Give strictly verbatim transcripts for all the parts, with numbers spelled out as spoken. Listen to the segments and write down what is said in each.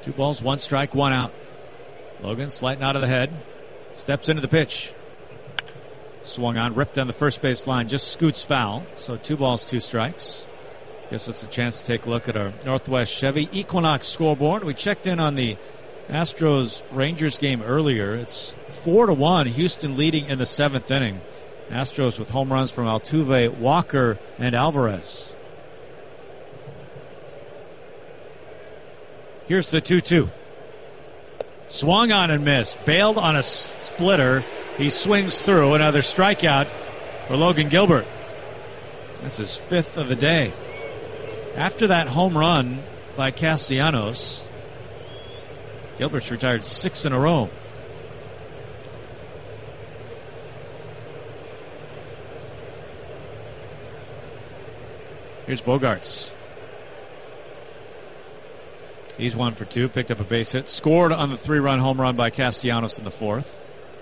Two balls, one strike, one out. Logan sliding out of the head. Steps into the pitch. Swung on, ripped on the first base line. Just scoots foul. So two balls, two strikes. Gives us a chance to take a look at our Northwest Chevy Equinox scoreboard. We checked in on the Astros-Rangers game earlier. It's four to one. Houston leading in the seventh inning. Astros with home runs from Altuve, Walker, and Alvarez. Here's the two two. Swung on and missed. Bailed on a splitter. He swings through. Another strikeout for Logan Gilbert. That's his fifth of the day. After that home run by Castellanos, Gilbert's retired six in a row. Here's Bogaerts. He's one for two, picked up a base hit, scored on the three-run home run by Castellanos in the fourth.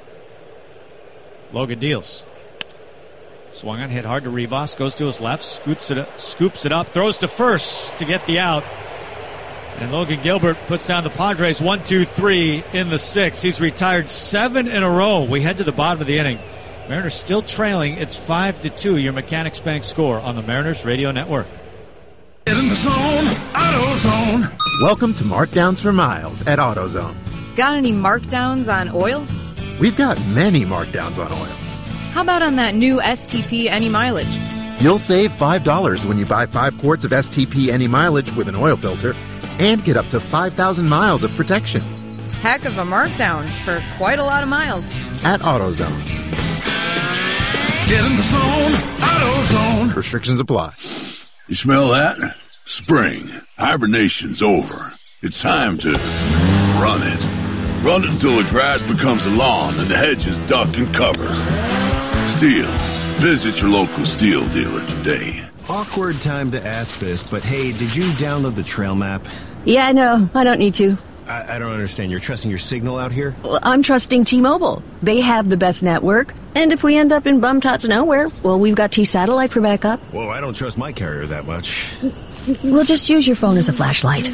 Logan deals. Swung on, hit hard to Rivas, goes to his left, scoots it up, scoops it up, throws to first to get the out. And Logan Gilbert puts down the Padres one two three in the sixth. He's retired seven in a row. We head to the bottom of the inning. Mariners still trailing. It's five to two, your Mechanics Bank score on the Mariners Radio Network. Get in the zone, AutoZone. Welcome to Markdowns for Miles at AutoZone. Got any markdowns on oil? We've got many markdowns on oil. How about on that new S T P Any Mileage? You'll save five dollars when you buy five quarts of S T P Any Mileage with an oil filter and get up to five thousand miles of protection. Heck of a markdown for quite a lot of miles. At AutoZone. Get in the zone, AutoZone. Restrictions apply. You smell that? Spring. Hibernation's over. It's time to run it. Run it until the grass becomes a lawn and the hedges duck and cover. Steel. Visit your local Steel dealer today. Awkward time to ask this, but hey, did you download the trail map? Yeah, no, I don't need to. I, I don't understand. You're trusting your signal out here? Well, I'm trusting T-Mobile. They have the best network. And if we end up in bum-tots nowhere, well, we've got T-Satellite for backup. Whoa, I don't trust my carrier that much. We'll just use your phone as a flashlight.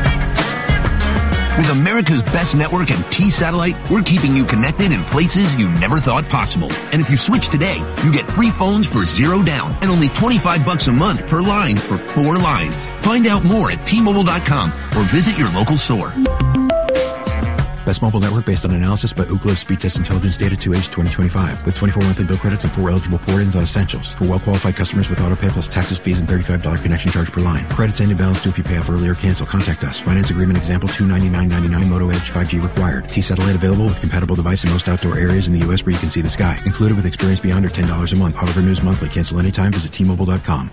With America's best network and T-Satellite, we're keeping you connected in places you never thought possible. And if you switch today, you get free phones for zero down and only twenty-five bucks a month per line for four lines. Find out more at T Mobile dot com or visit your local store. Best mobile network based on analysis by Ookla of Speed Test Intelligence data to age twenty twenty-five with twenty-four monthly bill credits and four eligible port-ins on essentials. For well-qualified customers with auto pay plus taxes, fees, and thirty-five dollars connection charge per line. Credits end in balance due if you pay off early or cancel. Contact us. Finance agreement example two ninety-nine ninety-nine. Moto Edge five G required. T-Satellite available with compatible device in most outdoor areas in the U S where you can see the sky. Included with experience beyond or ten dollars a month. Auto renews monthly. Cancel anytime. Visit T Mobile dot com.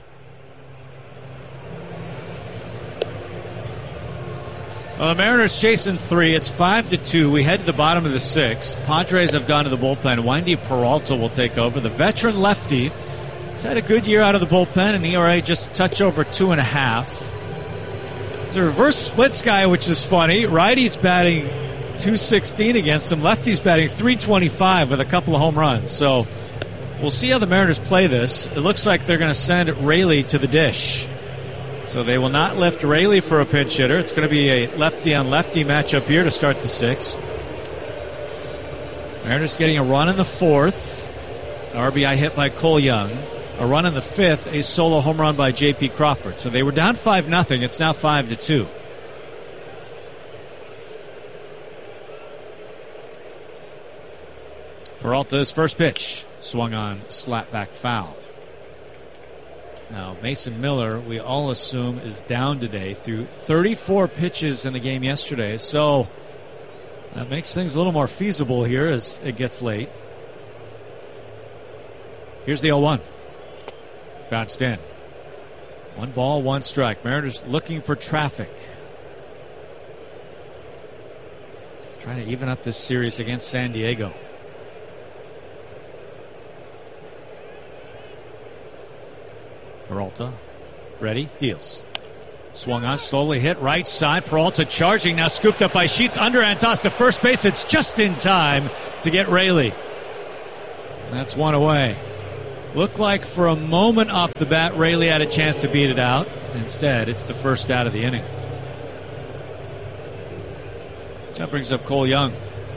Well, the Mariners chasing three. It's five to two. We head to the bottom of the sixth. Padres have gone to the bullpen. Windy Peralta will take over. The veteran lefty has had a good year out of the bullpen, and E R A just a touch over two and a half. It's a reverse splits guy, which is funny. Righty's batting two sixteen against him. Lefty's batting three twenty-five with a couple of home runs. So we'll see how the Mariners play this. It looks like they're going to send Raley to the dish. So they will not lift Raley for a pinch hitter. It's going to be a lefty-on-lefty matchup here to start the sixth. Mariners getting a run in the fourth. R B I hit by Cole Young. A run in the fifth. A solo home run by J P Crawford. So they were down five nothing. It's now five to two. Peralta's first pitch. Swung on, slap back foul. Now, Mason Miller, we all assume, is down today through thirty-four pitches in the game yesterday. So that makes things a little more feasible here as it gets late. Here's the oh one. Bounced in. One ball, one strike. Mariners looking for traffic. Trying to even up this series against San Diego. Peralta, ready, deals. Swung on, slowly hit, right side. Peralta charging, now scooped up by Sheets. Underhand toss to first base. It's just in time to get Raley. That's one away. Looked like for a moment off the bat, Raley had a chance to beat it out. Instead, it's the first out of the inning. That brings up Cole Young.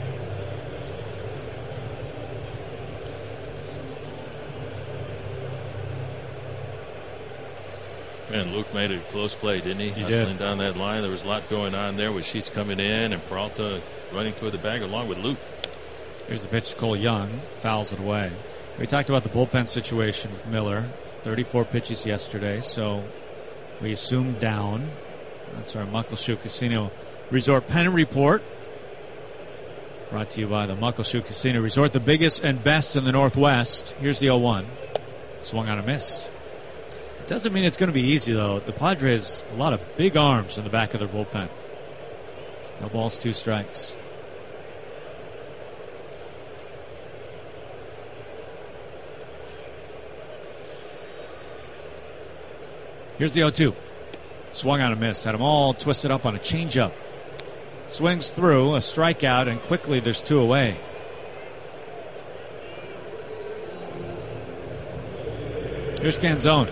And Luke made a close play, didn't he? He Hustling did. down that line. There was a lot going on there with Sheets coming in and Peralta running toward the bag along with Luke. Here's the pitch to Cole Young. Fouls it away. We talked about the bullpen situation with Miller. thirty-four pitches yesterday, so we assume down. That's our Muckleshoot Casino Resort Pennant Report. Brought to you by the Muckleshoot Casino Resort, the biggest and best in the Northwest. Here's the oh one. Swung on a missed. It doesn't mean it's going to be easy, though. The Padres, a lot of big arms in the back of their bullpen. No balls, two strikes. Here's the oh two. Swung on a miss. Had them all twisted up on a changeup. Swings through, a strikeout, and quickly there's two away. Here's Canzone.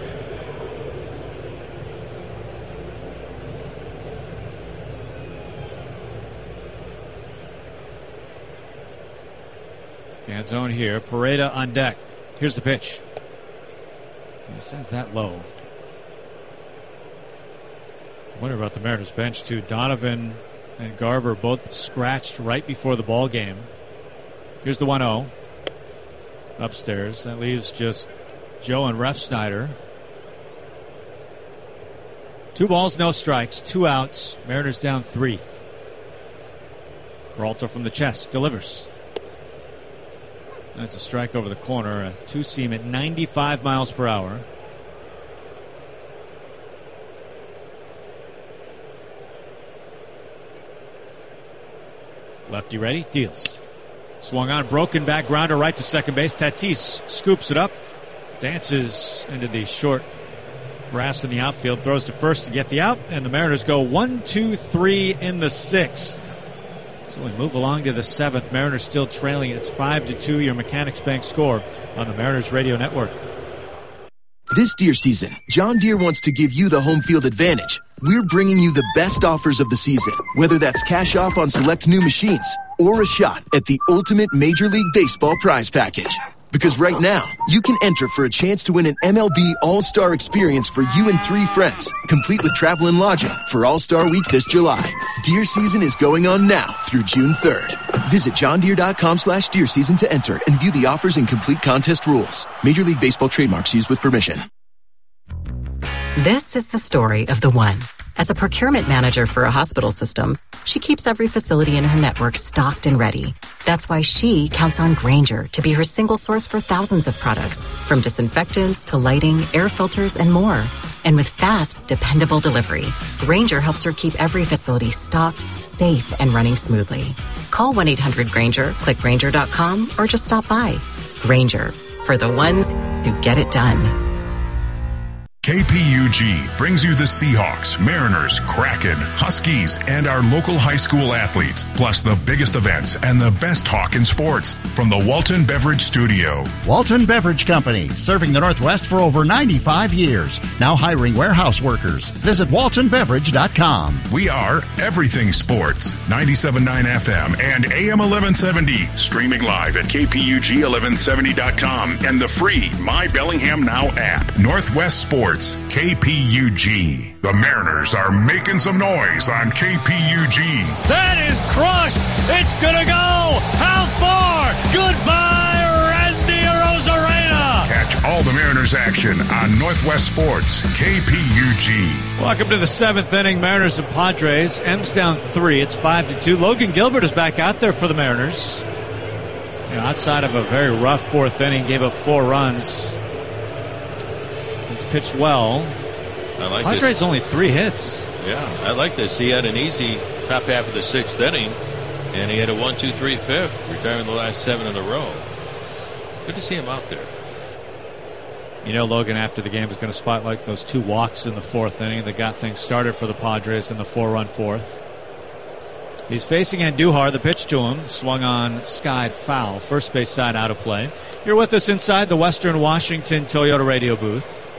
Canzone here. Pareda on deck. Here's the pitch. He sends that low. I wonder about the Mariners bench, too. Donovan and Garver both scratched right before the ball game. Here's the one oh. Upstairs. That leaves just Joe and Refsnyder. Two balls, no strikes. Two outs. Mariners down three. Peralta from the chest. Delivers. That's a strike over the corner. A two-seam at ninety-five miles per hour. Lefty ready, deals. Swung on, broken back grounder right to second base. Tatis scoops it up, dances into the short grass in the outfield, throws to first to get the out, and the Mariners go one, two, three in the sixth. So we move along to the seventh. Mariners still trailing. It's five to two. Your Mechanics Bank score on the Mariners Radio Network. This deer season, John Deere wants to give you the home field advantage. We're bringing you the best offers of the season, whether that's cash off on select new machines or a shot at the ultimate Major League Baseball prize package. Because right now, you can enter for a chance to win an M L B All-Star experience for you and three friends, complete with travel and lodging for All-Star Week this July. Deer season is going on now through June third. Visit johndeere.com slash deer season to enter and view the offers and complete contest rules. Major League Baseball trademarks used with permission. This is the story of the one. As a procurement manager for a hospital system, she keeps every facility in her network stocked and ready. That's why she counts on Grainger to be her single source for thousands of products, from disinfectants to lighting, air filters, and more. And with fast, dependable delivery, Grainger helps her keep every facility stocked, safe, and running smoothly. Call one eight hundred Grainger, click Grainger dot com, or just stop by. Grainger, for the ones who get it done. K P U G brings you the Seahawks, Mariners, Kraken, Huskies, and our local high school athletes, plus the biggest events and the best talk in sports from the Walton Beverage Studio. Walton Beverage Company, serving the Northwest for over ninety-five years. Now hiring warehouse workers. Visit walton beverage dot com. We are everything sports. ninety-seven point nine F M and A M eleven seventy. Streaming live at K P U G eleven seventy dot com and the free My Bellingham Now app. Northwest Sports. K P U G. The Mariners are making some noise on K P U G. That is crushed. It's going to go. How far? Goodbye, Randy Arozarena. Catch all the Mariners action on Northwest Sports, K P U G. Welcome to the seventh inning. Mariners and Padres. M's down three. It's five to two. Logan Gilbert is back out there for the Mariners. You know, outside of a very rough fourth inning, gave up four runs. He's pitched well. I like Padres this. only three hits. Yeah, I like this. He had an easy top half of the sixth inning, and he had a one, two, three, fifth, retiring the last seven in a row. Good to see him out there. You know, Logan, after the game, is going to spotlight those two walks in the fourth inning that got things started for the Padres in the four-run fourth. He's facing Andujar. The pitch to him swung on, skied foul. First base side out of play. You're with us inside the Western Washington Toyota radio booth.